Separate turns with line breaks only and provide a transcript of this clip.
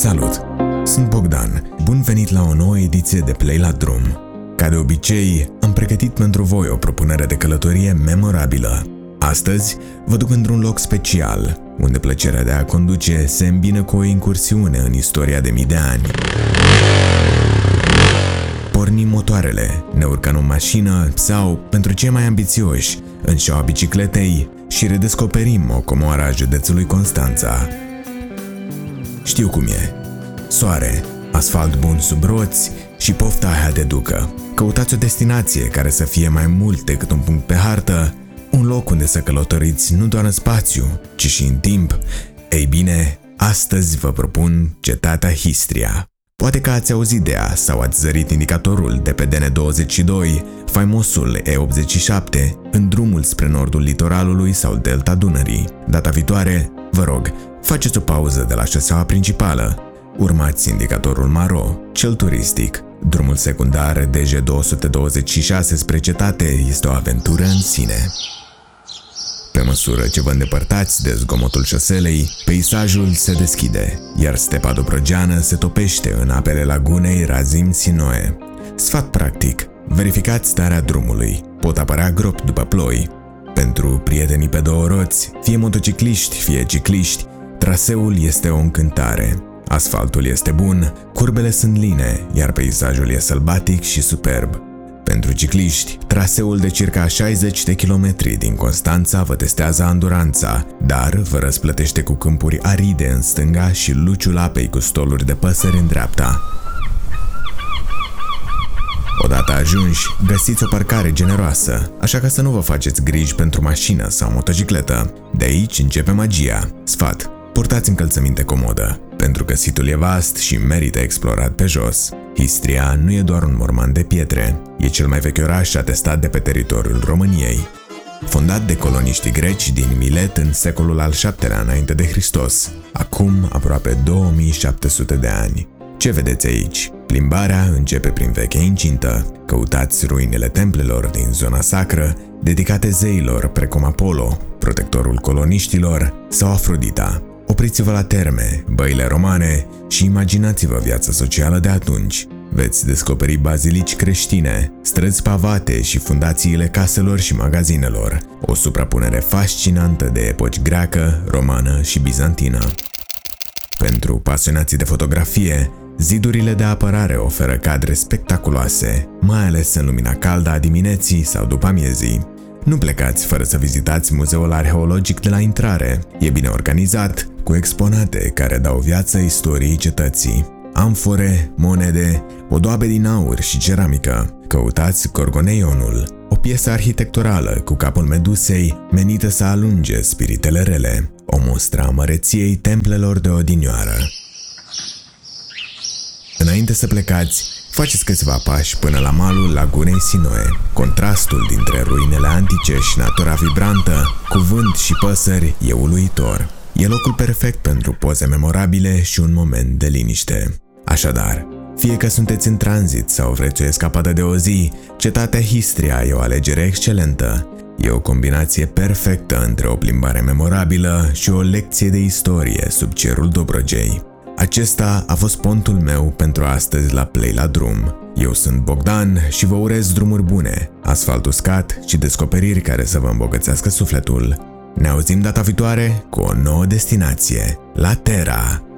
Salut! Sunt Bogdan. Bun venit la o nouă ediție de Play la Drum. Ca de obicei, am pregătit pentru voi o propunere de călătorie memorabilă. Astăzi, vă duc într-un loc special, unde plăcerea de a conduce se îmbină cu o incursiune în istoria de mii de ani. Pornim motoarele, ne urcăm în mașină sau, pentru cei mai ambițioși, în șoaua bicicletei și redescoperim o comoară a județului Constanța. Știu cum e. Soare, asfalt bun sub roți și pofta aia de ducă. Căutați o destinație care să fie mai mult decât un punct pe hartă, un loc unde să călătoriți nu doar în spațiu, ci și în timp. Ei bine, astăzi vă propun cetatea Histria. Poate că ați auzit de ea sau ați zărit indicatorul de pe DN22, faimosul E87, în drumul spre nordul litoralului sau delta Dunării. Data viitoare, vă rog, faceți o pauză de la șoseaua principală. Urmați indicatorul maro, cel turistic. Drumul secundar DG226 spre cetate este o aventură în sine. Pe măsură ce vă îndepărtați de zgomotul șoselei, peisajul se deschide, iar stepa dobroggeană se topește în apele lagunei Razim-Sinoe. Sfat practic, verificați starea drumului, pot apărea gropi după ploi. Pentru prietenii pe două roți, fie motocicliști, fie cicliști, traseul este o încântare. Asfaltul este bun, curbele sunt line, iar peisajul e sălbatic și superb. Pentru cicliști, traseul de circa 60 de kilometri din Constanța vă testează anduranța, dar vă răsplătește cu câmpuri aride în stânga și luciul apei cu stoluri de păsări în dreapta. Odată ajunși, găsiți o parcare generoasă, așa că să nu vă faceți griji pentru mașină sau motocicletă. De aici începe magia. Sfat: purtați încălțăminte comodă, pentru că situl e vast și merită explorat pe jos. Histria nu e doar un morman de pietre, e cel mai vechi oraș atestat de pe teritoriul României. Fondat de coloniștii greci din Milet în secolul al VII-lea înainte de Hristos, acum aproape 2700 de ani. Ce vedeți aici? Plimbarea începe prin vechea incintă. Căutați ruinele templelor din zona sacră, dedicate zeilor precum Apollo, protectorul coloniștilor, sau Afrodita. Opriți-vă la terme, băile romane și imaginați-vă viața socială de atunci. Veți descoperi bazilici creștine, străzi pavate și fundațiile caselor și magazinelor, o suprapunere fascinantă de epoci greacă, romană și bizantină. Pentru pasionații de fotografie, zidurile de apărare oferă cadre spectaculoase, mai ales în lumina caldă a dimineții sau după amiezii. Nu plecați fără să vizitați muzeul arheologic de la intrare. E bine organizat, cu exponate care dau viață istoriei cetății. Amfore, monede, odoabe din aur și ceramică. Căutați Gorgoneionul, o piesă arhitecturală cu capul medusei menită să alunge spiritele rele, o mostră a măreției templelor de odinioară. Înainte să plecați, faceți câțiva pași până la malul lagunei Sinoe. Contrastul dintre ruinele antice și natura vibrantă, cu vânt și păsări, e uluitor. E locul perfect pentru poze memorabile și un moment de liniște. Așadar, fie că sunteți în tranzit sau vreți o escapadă de o zi, cetatea Histria e o alegere excelentă. E o combinație perfectă între o plimbare memorabilă și o lecție de istorie sub cerul Dobrogei. Acesta a fost pontul meu pentru astăzi la Play la Drum. Eu sunt Bogdan și vă urez drumuri bune, asfalt uscat și descoperiri care să vă îmbogățească sufletul. Ne auzim data viitoare cu o nouă destinație, la Terra!